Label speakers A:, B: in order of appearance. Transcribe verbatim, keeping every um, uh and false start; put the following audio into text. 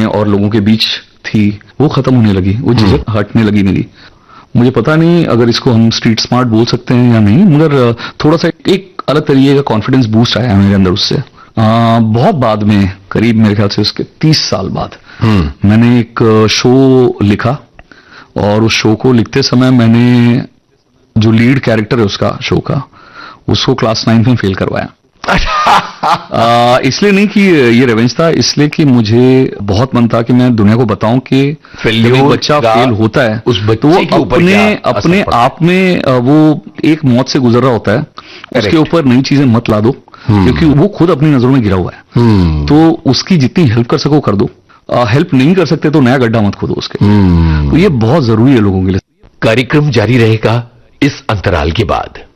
A: और लोगों के बीच थी वो खत्म होने लगी, वो झिझक हटने लगी मेरी। मुझे पता नहीं अगर इसको हम स्ट्रीट स्मार्ट बोल सकते हैं या नहीं, मगर थोड़ा सा एक अलग तरीके का कॉन्फिडेंस बूस्ट आया मेरे अंदर उससे। आ, बहुत बाद में, करीब मेरे ख्याल से उसके तीस साल बाद मैंने एक शो लिखा, और उस शो को लिखते समय मैंने जो लीड कैरेक्टर है उसका शो का, उसको क्लास नाइन्थ में फेल करवाया। आ, इसलिए नहीं कि ये रिवेंज था, इसलिए कि मुझे बहुत मन था कि मैं दुनिया को बताऊं कि जब एक बच्चा फेल होता है
B: उस बच्चे
A: तो वो
B: के ऊपर
A: अपने अपने आप में वो एक मौत से गुजर रहा होता है, उसके ऊपर नई चीजें मत ला दो, क्योंकि वो खुद अपनी नजरों में गिरा हुआ है। तो उसकी जितनी हेल्प कर सको कर दो, हेल्प नहीं कर सकते तो नया गड्ढा मत खोदो उसके। तो ये बहुत जरूरी है लोगों के लिए।
B: कार्यक्रम जारी रहेगा इस अंतराल के बाद।